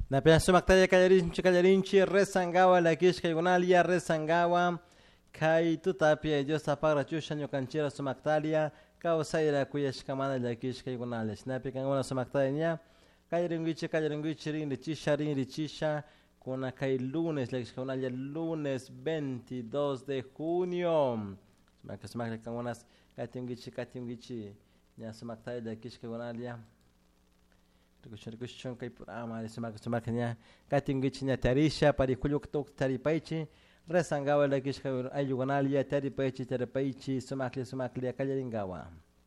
Na pena sumaktaya kallarinchi resangawa la kishka yunalia resangawa kai tutapia Dios apagra chusha ñukanchira sumaktalia kawsayra kuyashkamana la kishka yunalia snapi kanguna sumaktalia kallaringuichi rin richisha kuna kai lunes la kishka yunalia lunes 22 de junio sumakta kangunas katinguichi ña sumaktalia la kishka yunalia Rikushon kay ama sumakanya katingichi nya tarisha pari kulyuk tok taripaichi resangawa la kishka ayuganalia taripaichi sumaklia kallaringawa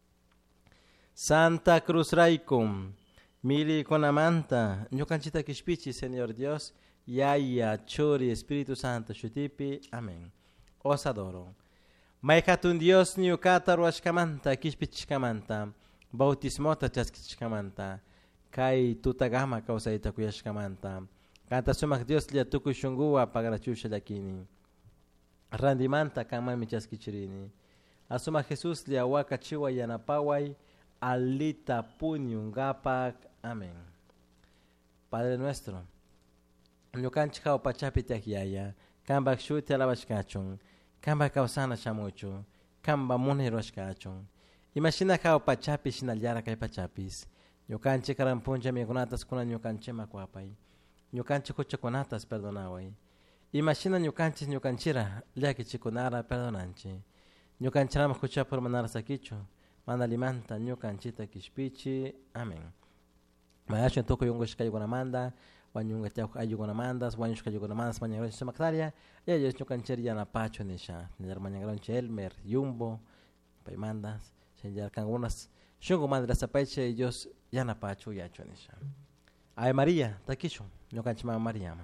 Santa Cruz Raikum mili konamanta ñukanchita kishpichi Señor Dios Yaya Chori Espíritu Santo shutipi amén os adoro Maikatun Dios ñukata ruashkamanta kishpichkamanta bautismota chaskichkamanta Kai tutagama kausaita kuyashkamanta. Kanta sumak Dios lia tukushungua pagarachusha lakini. Randimanta kama michaskichirini. Asuma Jesús lia wakachiwa yanapawai alita puñungapak. Amén. Padre nuestro. Ñukanchikao pachapi takiaya. Kamba kshuti alabashkachun. Kamba kausana chamuchu. Kamba munirashkachun. Imagina kao pachapi shinalyara kai pachapis. Ñukanchi karampuncha mikunatas kuna ñukanchi makuapay. Ñukanchi kuchakunatas perdonaway. Imagina ñukanchira liaki chikunara perdonanchi. Ñukanchirama kucha por manara sakichu. Manalimanta ñukanchita kishpichi. Amén. Mayasho toko yungushka yugunamanda. Wanyungatia ayugunamandas. Wanyushka yugunamandas. Manyangaronchi sumaktaria. Ya yos ñukanchiri yana pacho nisha. Nyar manyangaronchi Elmer, Yumbo. Paimandas. Senyar kangunas. Shungo madre sapaiche y Dios yana pachu ya chonisha. Ay María, takishu, no canchima María.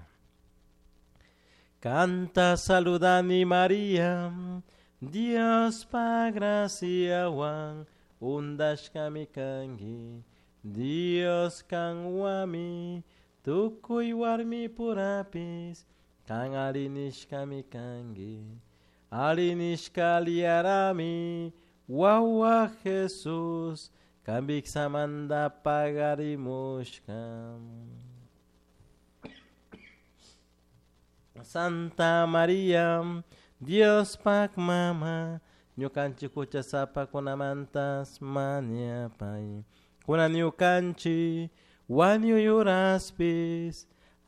Canta saludani María, Dios pa gracia wan, undash kamikangi, Dios kangwami, tukui warmi purapis, kang alinish kamikangi, alinish kaliarami, Wawa Jesús, kambik samanda pagarimushkam. Santa María, Dios pak mama, ñukanchi kucha sapa kunamantas mania pai. Kuna ñukanchi, wanyu yuraspis.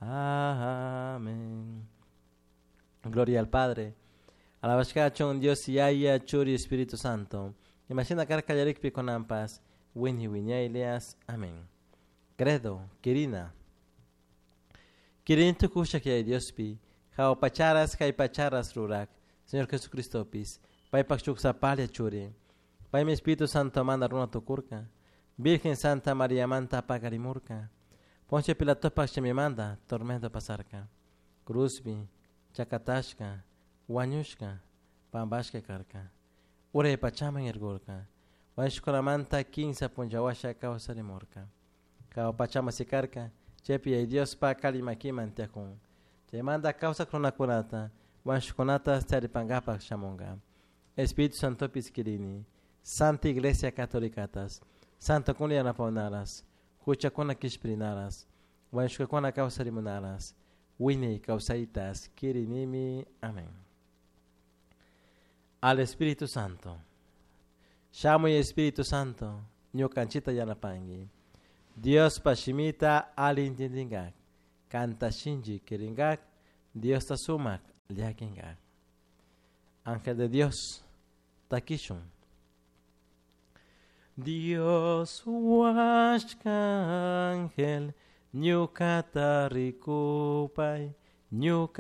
Amén. Gloria al Padre. Alabashkachon Dios Yaya Churi Espíritu Santo. Imagina carcallarik con ampas. Winnie Elias. Amén. Credo, Kirina. Kirin tu kusha que hay Dios pi. Jao pacharas, kai pacharas rurak. Señor Jesucristo pis. Pai pakchuk sapalia churi. Pai mi Espíritu Santo manda runa tu kurka. Virgen Santa María manta pagarimurka. Ponche pilato pakche mi manda. Tormento pasarka. Cruzbi. Chakatashka. Wanyushka, pambashka karka. Ure pachama yergurka. Wanshkuramanta 15 punjawasha kausa de morka. Kao pachama sikarka. Chepi ay Dios pa kalimaki mantekun. Te manda causa kronakurata. Wanshkunata staripangapa shamonga. Espíritu Santo piskirini. Santa Iglesia Catolicatas. Santa kunyana paunaras. Kucha kuna kishprinaras. Wanshkuna causa limunaras. Wini causaitas. Kirinimi. Amén. Al Espíritu Santo. Shamo y Espíritu Santo. Ñukanchita yanapangi. Dios pashimita alintindingak. Canta shinji kiringak. Dios tasumak liakingak. Ángel de Dios. Takishun. Dios washka ángel. Ñukata rikupay. Ñuka